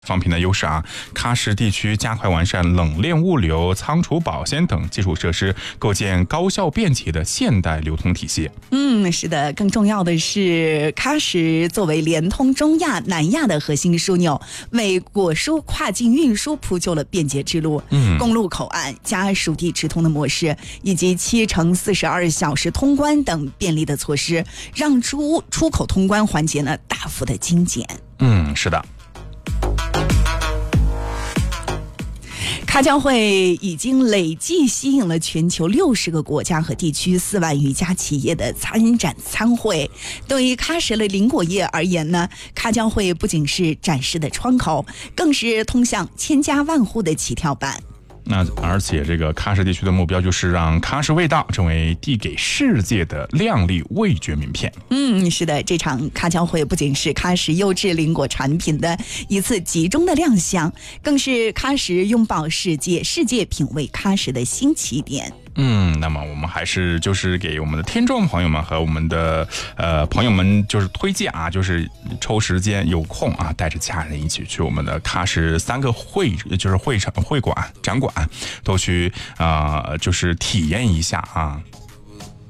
方面的优势啊，喀什地区加快完善冷链物流、仓储保鲜等基础设施，构建高效便捷的现代流通体系。 是的，更重要的是，喀什作为联通中亚、南亚的核心枢纽，为果蔬跨境运输铺就了便捷之路。公路口岸加属地直通的模式，以及7×42小时通关等便利的措施，让出口通关环节呢大幅的精简。 是的。 喀交会已经累计吸引了全球60个国家和地区4万余家企业的参展参会。对于喀什的林果业而言呢，喀交会不仅是展示的窗口，更是通向千家万户的起跳板。 那而且这个喀什地区的目标就是让喀什味道成为递给世界的亮丽味觉名片。 是的，这场喀交会不仅是喀什优质林果产品的一次集中的亮相，更是喀什拥抱世界品味喀什的新起点。 那么我们还是就是给我们的听众朋友们和我们的朋友们就是推荐啊，就是抽时间有空啊，带着家人一起去我们的喀什3个会馆展馆都去就是体验一下啊。